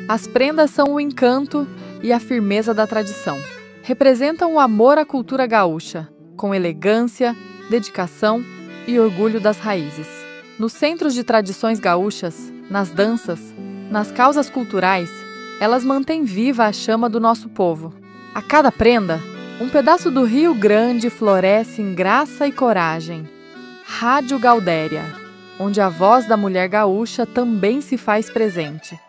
As prendas são o encanto e a firmeza da tradição. Representam o amor à cultura gaúcha, com elegância, dedicação e orgulho das raízes. Nos centros de tradições gaúchas, nas danças, nas causas culturais, elas mantêm viva a chama do nosso povo. A cada prenda, um pedaço do Rio Grande floresce em graça e coragem. Rádio Gaudéria, onde a voz da mulher gaúcha também se faz presente.